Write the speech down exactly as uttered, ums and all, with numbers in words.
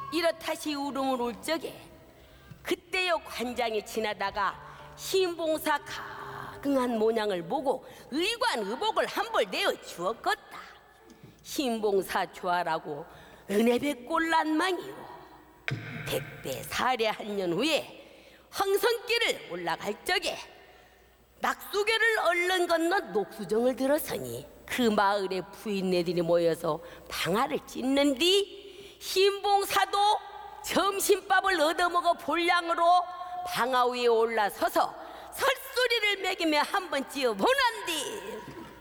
이렇다시 울음을 울 적에 그때여 관장이 지나다가 신봉사 가긍한 모양을 보고 의관 의복을 한 벌 내어 주었겠다. 신봉사 좋아라고 은혜백골란망이요. 백배 살해한 년 후에 황성길을 올라갈 적에 낙수계를 얼른 건너 녹수정을 들어서니 그 마을의 부인네들이 모여서 방아를 찢는 뒤 신봉사도 점심밥을 얻어먹어 볼량으로 방아 위에 올라서서 설소리를 매기며 한번 찌어보는디